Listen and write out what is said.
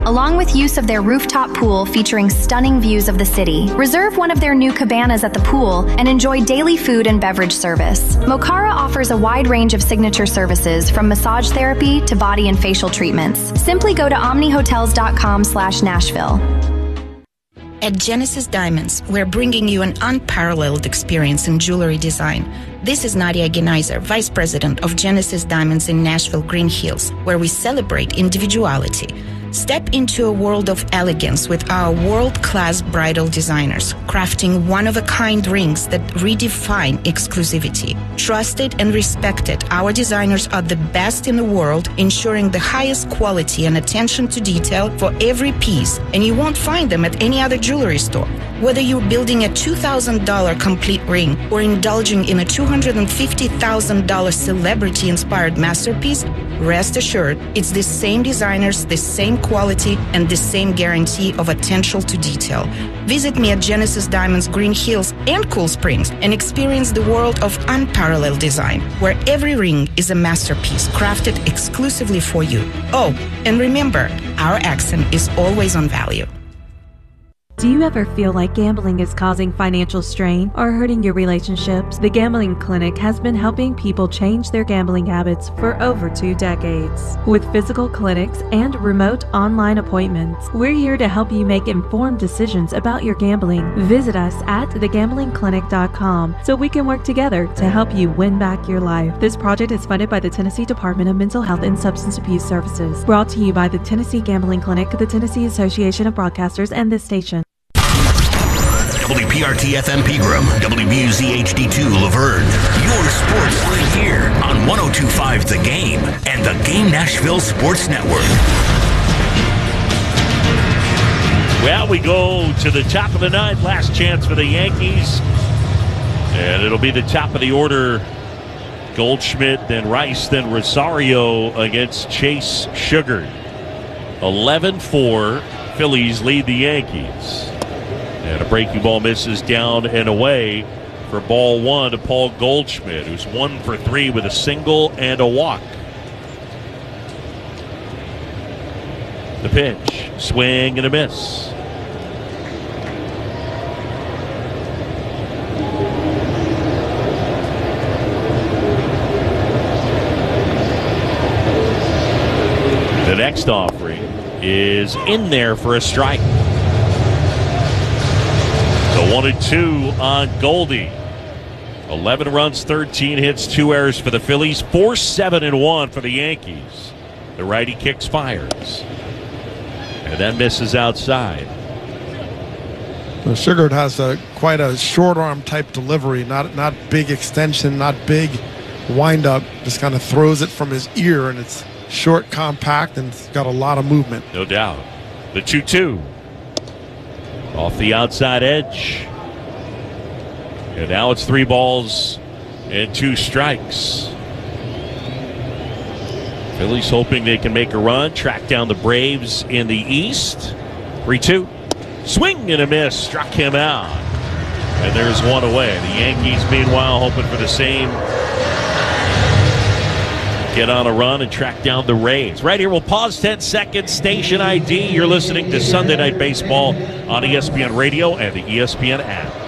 along with use of their rooftop pool featuring stunning views of the city. Reserve one of their new cabanas at the pool and enjoy daily food and beverage service. Mokara offers a wide range of signature services from massage therapy to body and facial treatments. Simply go to omnihotels.com/Nashville. At Genesis Diamonds, we're bringing you an unparalleled experience in jewelry design. This is Nadia Genaiser, Vice President of Genesis Diamonds in Nashville, Green Hills, where we celebrate individuality. Step into a world of elegance with our world-class bridal designers, crafting one-of-a-kind rings that redefine exclusivity. Trusted and respected, our designers are the best in the world, ensuring the highest quality and attention to detail for every piece, and you won't find them at any other jewelry store. Whether you're building a $2,000 complete ring or indulging in a $250,000 celebrity-inspired masterpiece, rest assured, it's the same designers, the same quality, and the same guarantee of attention to detail. Visit me at Genesis Diamonds Green Hills and Cool Springs and experience the world of unparalleled design, where every ring is a masterpiece crafted exclusively for you. Oh, and remember, our accent is always on value. Do you ever feel like gambling is causing financial strain or hurting your relationships? The Gambling Clinic has been helping people change their gambling habits for over 2 decades. With physical clinics and remote online appointments, we're here to help you make informed decisions about your gambling. Visit us at thegamblingclinic.com so we can work together to help you win back your life. This project is funded by the Tennessee Department of Mental Health and Substance Abuse Services. Brought to you by the Tennessee Gambling Clinic, the Tennessee Association of Broadcasters, and this station. WPRT FM Pegram, WBUZ HD2 Laverne. Your sports right here on 102.5 The Game and the Game Nashville Sports Network. Well, we go to the top of the ninth. Last chance for the Yankees. And it'll be the top of the order. Goldschmidt, then Rice, then Rosario against Chase Sugar. 11-4. Phillies lead the Yankees. And a breaking ball misses down and away for ball one to Paul Goldschmidt, who's 1 for 3 with a single and a walk. The pitch, swing and a miss. The next offering is in there for a strike. So 1-2 on Goldie. 11 runs, 13 hits, 2 errors for the Phillies. 4-7-1 for the Yankees. The righty kicks, fires. And that misses outside. Well, Sugared has quite a short arm type delivery. Not big extension, not big wind-up. Just kind of throws it from his ear, and it's short, compact, and it's got a lot of movement. No doubt. The 2-2. Off the outside edge. And now it's 3 balls and 2 strikes. Phillies hoping they can make a run, track down the Braves in the East. 3-2. Swing and a miss. Struck him out. And there's 1 away. The Yankees, meanwhile, hoping for the same. Get on a run and track down the Rays. Right here, we'll pause 10 seconds. Station ID. You're listening to Sunday Night Baseball on ESPN Radio and the ESPN app.